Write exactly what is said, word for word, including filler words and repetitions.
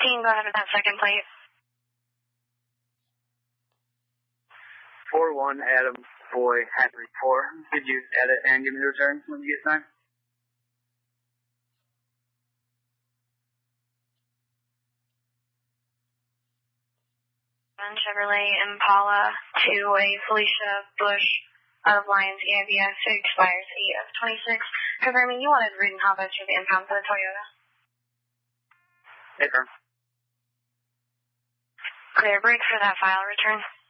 fifteen, go ahead with that second plate. four one Adam Boy Henry four. Could you edit and give me the return when you get time? Chevrolet Impala to a Felicia Bush out of Lions E I V S. It expires eight of twenty-six. Confirming you wanted read and hoppers for the impound for the Toyota. Hey, firm. Clear break for that file return.